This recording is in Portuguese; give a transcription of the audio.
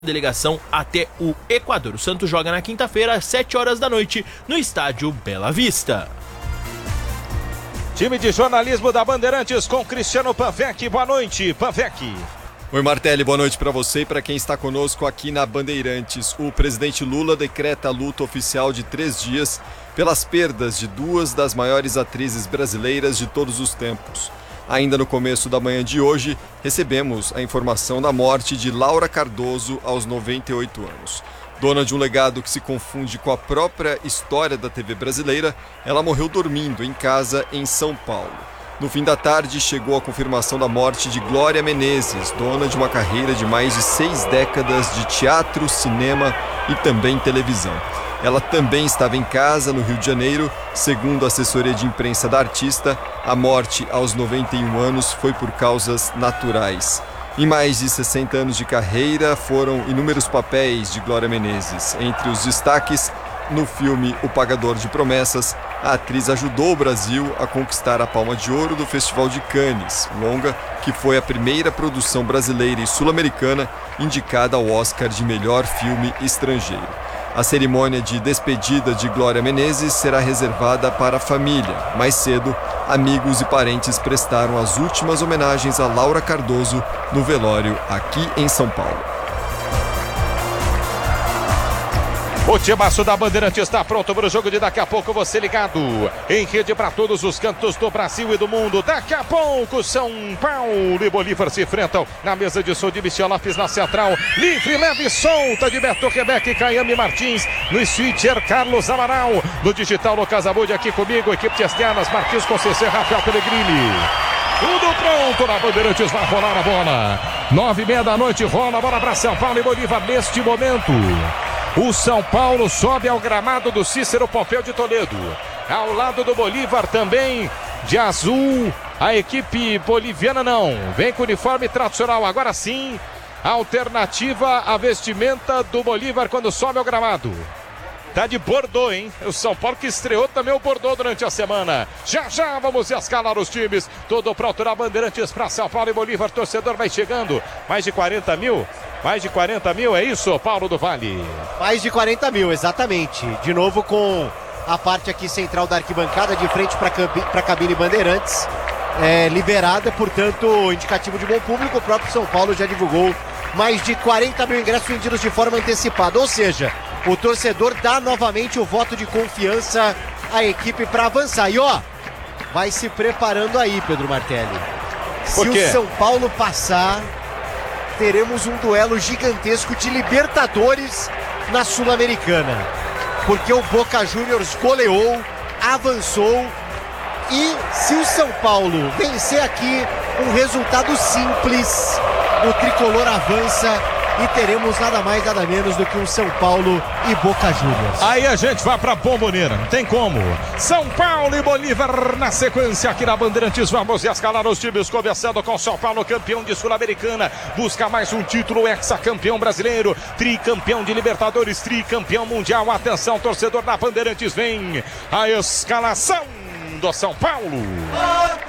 delegação até o Equador. O Santos joga na quinta-feira às 7 horas da noite no estádio Bela Vista. Time de jornalismo da Bandeirantes com Cristiano Panvec. Boa noite, Panvec. Oi, Martelli, boa noite para você e para quem está conosco aqui na Bandeirantes. O presidente Lula decreta a luta oficial de 3 dias pelas perdas de 2 das maiores atrizes brasileiras de todos os tempos. Ainda no começo da manhã de hoje, recebemos a informação da morte de Laura Cardoso aos 98 anos. Dona de um legado que se confunde com a própria história da TV brasileira, ela morreu dormindo em casa em São Paulo. No fim da tarde, chegou a confirmação da morte de Glória Menezes, dona de uma carreira de mais de 6 décadas de teatro, cinema e também televisão. Ela também estava em casa, no Rio de Janeiro. Segundo a assessoria de imprensa da artista, a morte aos 91 anos foi por causas naturais. Em mais de 60 anos de carreira, foram inúmeros papéis de Glória Menezes. Entre os destaques, no filme O Pagador de Promessas, a atriz ajudou o Brasil a conquistar a Palma de Ouro do Festival de Cannes, longa que foi a primeira produção brasileira e sul-americana indicada ao Oscar de melhor filme estrangeiro. A cerimônia de despedida de Glória Menezes será reservada para a família. Mais cedo, amigos e parentes prestaram as últimas homenagens a Laura Cardoso no velório aqui em São Paulo. O timaço da Bandeirante está pronto para o jogo de daqui a pouco, você ligado em rede para todos os cantos do Brasil e do mundo. Daqui a pouco, São Paulo e Bolívar se enfrentam na mesa de som de Michel Lopes na central. Livre, leve e solta de Beto Rebeca e Caiame Martins. No switcher, Carlos Amaral. No digital, no Casabude, aqui comigo, equipe de Estianas, Marquinhos Conceição, Rafael Pellegrini. Tudo pronto na Bandeirantes, vai rolar a bola. 9h30 da noite, rola a bola para São Paulo e Bolívar neste momento. O São Paulo sobe ao gramado do Cícero Pompeu de Toledo. Ao lado do Bolívar também, de azul, a equipe boliviana não. Vem com o uniforme tradicional, agora sim, alternativa à vestimenta do Bolívar quando sobe ao gramado. Tá de Bordeaux, hein? O São Paulo que estreou também o Bordeaux durante a semana. Já vamos escalar os times. Todo pronto na Bandeirantes para São Paulo e Bolívar. Torcedor vai chegando. Mais de 40 mil? Mais de 40 mil, é isso, Paulo do Vale? Mais de 40 mil, exatamente. De novo com a parte aqui central da arquibancada, de frente para a cabine Bandeirantes. Liberada, portanto, indicativo de bom público. O próprio São Paulo já divulgou mais de 40 mil ingressos vendidos de forma antecipada. Ou seja, o torcedor dá novamente o voto de confiança à equipe para avançar. E ó, vai se preparando aí, Pedro Martelli. Se o São Paulo passar, teremos um duelo gigantesco de Libertadores na Sul-Americana. Porque o Boca Juniors goleou, avançou. E se o São Paulo vencer aqui, um resultado simples, o tricolor avança e teremos nada mais, nada menos do que um São Paulo e Boca Juniors. Aí a gente vai pra Bombonera, não tem como. São Paulo e Bolívar na sequência aqui na Bandeirantes. Vamos escalar os times, começando com São Paulo, campeão de Sul-Americana. Busca mais um título, hexacampeão brasileiro, tricampeão de Libertadores, tricampeão mundial. Atenção, torcedor da Bandeirantes, vem a escalação do São Paulo.